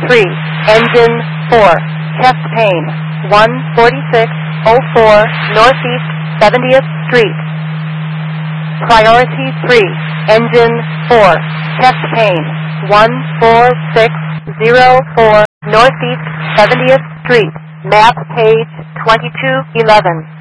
3, engine 4, chest pain, 14604 Northeast 70th Street. Priority 3, engine 4, chest pain, 14604 Northeast 70th Street. Map page 2211.